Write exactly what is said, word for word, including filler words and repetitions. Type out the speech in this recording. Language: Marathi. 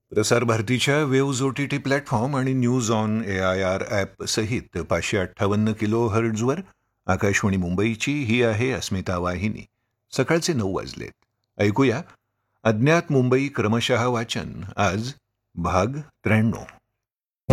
प्रसार भारतीच्या waves O T T platform आणि news on A I R app सहित पाचशे अठ्ठावन्न किलो हर्ट्झवर आकाशवाणी मुंबईची ही आहे अस्मिता वाहिनी. सकाळचे नऊ वाजलेत. ऐकूया अज्ञात मुंबई क्रमशः वाचन. आज भाग त्र्याण्णव.